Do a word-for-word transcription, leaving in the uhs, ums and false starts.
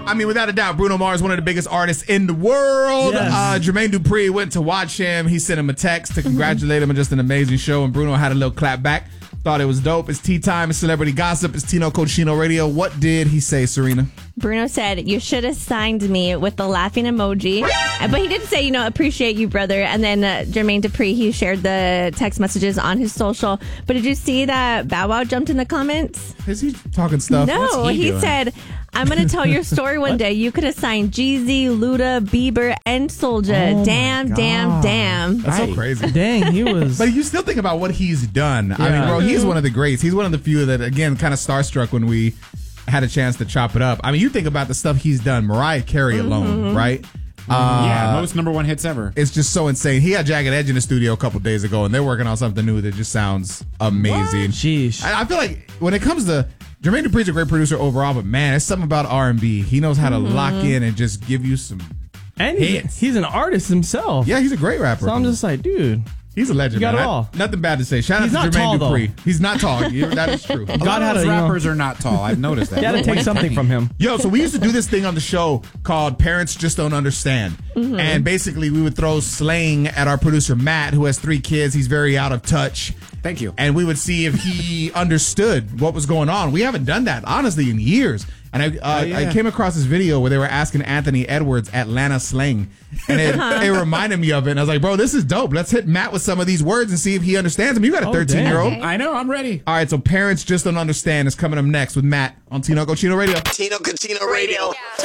I mean, without a doubt, Bruno Mars, one of the biggest artists in the world. Yes. Uh, Jermaine Dupri went to watch him. He sent him a text to congratulate him on just an amazing show, and Bruno had a little clap back. Thought it was dope. It's tea time. It's celebrity gossip. It's Tino Cochino Radio. What did he say, Serena? Bruno said, you should have signed me with the laughing emoji. Uh, But he did say, you know, appreciate you, brother. And then uh, Jermaine Dupri, he shared the text messages on his social. But did you see that Bow Wow jumped in the comments? Is he talking stuff? No, What's he, doing? said, I'm going to tell your story one day. You could have signed Jeezy, Luda, Bieber, and Soulja. Oh my damn, damn, God. damn. That's so crazy. Dang, he was. But you still think about what he's done. I mean, Yeah. bro, he's one of the greats. He's one of the few that, again, kind of starstruck when we had a chance to chop it up. I mean, you think about the stuff he's done. Mariah Carey alone, right? Uh, yeah, most number one hits ever. It's just so insane. He had Jagged Edge in the studio a couple days ago, and they're working on something new that just sounds amazing. Sheesh. I, I feel like when it comes to Jermaine Dupri's a great producer overall, but man, it's something about R and B. He knows how to lock in and just give you some. And he, hits. he's an artist himself. Yeah, he's a great rapper. So I'm just like, dude. He's a legend. You got man. it all. I- nothing bad to say. Shout He's out to not Jermaine tall, Dupri. He's not tall. You- that is true. A God lot had of a, those you know- rappers are not tall. I've noticed that. You got to take something from him. Yo, so we used to do this thing on the show called Parents Just Don't Understand. Mm-hmm. And basically we would throw slang at our producer, Matt, who has three kids. He's very out of touch. Thank you. And we would see if he understood what was going on. We haven't done that, honestly, in years. And I, uh, Oh, yeah. I came across this video where they were asking Anthony Edwards Atlanta slang. And it, it reminded me of it. And I was like, bro, this is dope. Let's hit Matt with some of these words and see if he understands them. You got a Oh, thirteen-year-old. dang. I know. I'm ready. All right, so Parents Just Don't Understand is coming up next with Matt on Tino Cochino Radio. Tino Cochino Radio.